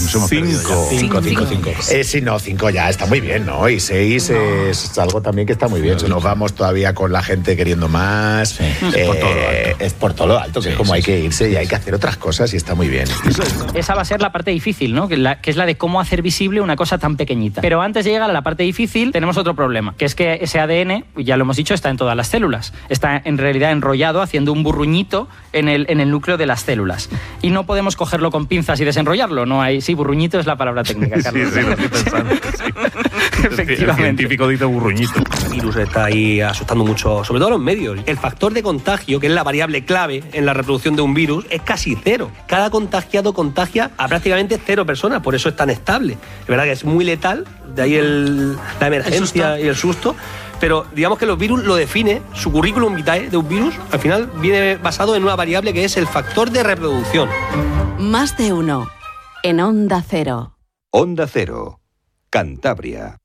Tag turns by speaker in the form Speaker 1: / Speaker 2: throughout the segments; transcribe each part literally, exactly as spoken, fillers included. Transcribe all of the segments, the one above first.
Speaker 1: Nos hemos perdido ya.
Speaker 2: Cinco.
Speaker 3: Cinco, cinco, cinco.
Speaker 2: Eh, sí, no, cinco ya está muy bien, ¿no? Y seis no. es algo también que está muy bien. Si nos vamos todavía con la gente queriendo más,
Speaker 1: sí,
Speaker 2: eh,
Speaker 1: es, por todo lo alto.
Speaker 2: es por todo lo alto, que
Speaker 1: sí,
Speaker 2: es como
Speaker 1: sí,
Speaker 2: hay que
Speaker 1: sí.
Speaker 2: irse y hay que hacer otras cosas y está muy bien.
Speaker 3: Esa va a ser la parte difícil, ¿no? Que, la, que es la de cómo hacer visible una cosa tan pequeñita. Pero antes de llegar a la parte difícil, tenemos otro problema, que es que ese A D N, ya lo hemos dicho, está en todas las células. Está en realidad enrollado, haciendo un burruñito en el, en el núcleo de las células. Y no podemos cogerlo con pinzas y desenrollarlo. No hay. Sí, burruñito es la palabra técnica, Carlos.
Speaker 1: Sí, sí, lo estoy pensando. Sí.
Speaker 3: Efectivamente.
Speaker 1: El científico dice burruñito.
Speaker 4: El virus está ahí asustando mucho, sobre todo a los medios. El factor de contagio, que es la variable clave en la reproducción de un virus, es casi cero. Cada contagiado contagia a prácticamente cero personas, por eso es tan estable. Es verdad que es muy letal, de ahí el, la emergencia el y el susto. Pero digamos que los virus lo define, su currículum vitae de un virus, al final viene basado en una variable que es el factor de reproducción.
Speaker 5: Más de uno, en Onda Cero.
Speaker 6: Onda Cero, Cantabria.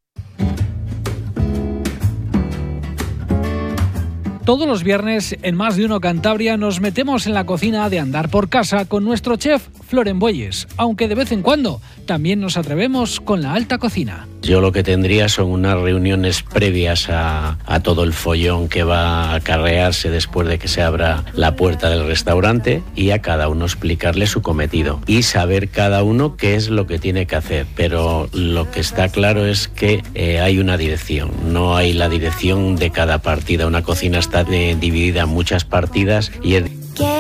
Speaker 7: Todos los viernes, en Más de Uno Cantabria, nos metemos en la cocina de Andar por Casa con nuestro chef Floren Bueyes, aunque de vez en cuando también nos atrevemos con la alta cocina.
Speaker 8: Yo lo que tendría son unas reuniones previas a, a todo el follón que va a acarrearse después de que se abra la puerta del restaurante y a cada uno explicarle su cometido y saber cada uno qué es lo que tiene que hacer. Pero lo que está claro es que eh, hay una dirección, no hay la dirección de cada partida. Una cocina está de, dividida en muchas partidas y el...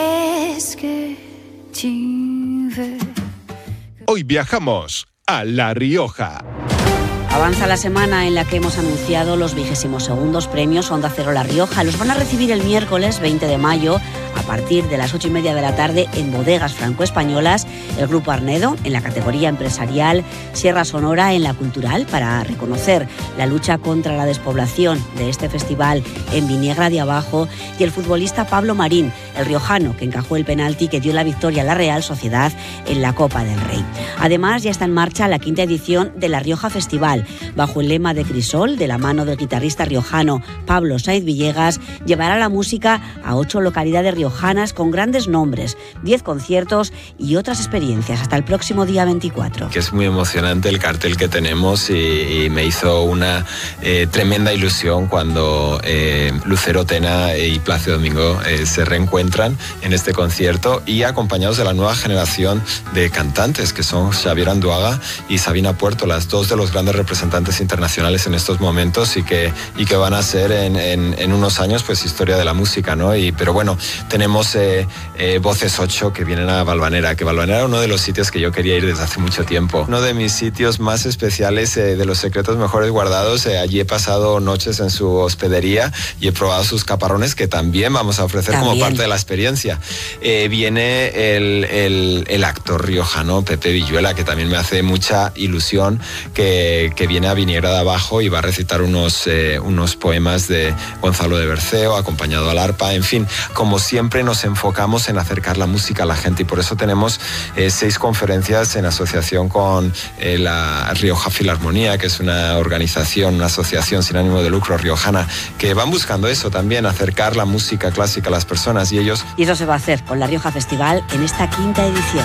Speaker 6: Hoy viajamos a La Rioja.
Speaker 9: Avanza la semana en la que hemos anunciado los vigésimos segundos premios Onda Cero La Rioja. Los van a recibir el miércoles veinte de mayo a partir de las ocho y media de la tarde en Bodegas Franco-Españolas, el Grupo Arnedo en la categoría empresarial, Sierra Sonora en la cultural, para reconocer la lucha contra la despoblación de este festival en Viniegra de Abajo, y el futbolista Pablo Marín, el riojano, que encajó el penalti que dio la victoria a la Real Sociedad en la Copa del Rey. Además, ya está en marcha la quinta edición de La Rioja Festival. Bajo el lema de Crisol, de la mano del guitarrista riojano Pablo Sáenz Villegas, llevará la música a ocho localidades riojanas con grandes nombres, diez conciertos y otras experiencias hasta el próximo día veinticuatro.
Speaker 10: Que es muy emocionante el cartel que tenemos y, y me hizo una eh, tremenda ilusión cuando eh, Lucero Tena y Plácido Domingo eh, se reencuentran en este concierto y acompañados de la nueva generación de cantantes que son Xavier Anduaga y Sabina Puerto, las dos de los grandes representantes internacionales en estos momentos y que, y que van a ser en, en, en unos años pues historia de la música, ¿no? Y, pero bueno, tenemos eh, eh, Voces ocho que vienen a Valvanera, que Valvanera era uno de los sitios que yo quería ir desde hace mucho tiempo. Uno de mis sitios más especiales, eh, de los secretos mejores guardados, eh, allí he pasado noches en su hospedería y he probado sus caparrones que también vamos a ofrecer también como parte de la experiencia. Eh, viene el, el, el actor riojano Pepe Villuela, que también me hace mucha ilusión, que, que viene a Viniegra de Abajo y va a recitar unos, eh, unos poemas de Gonzalo de Berceo, acompañado al arpa. En fin, como siempre nos enfocamos en acercar la música a la gente y por eso tenemos eh, seis conferencias en asociación con eh, la Rioja Filarmonía, que es una organización, una asociación sin ánimo de lucro riojana, que van buscando eso también, acercar la música clásica a las personas y ellos...
Speaker 9: Y eso se va a hacer con la Rioja Festival en esta quinta edición.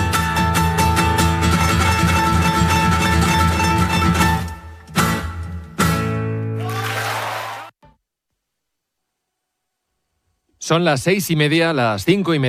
Speaker 11: Son las seis y media, las cinco y media.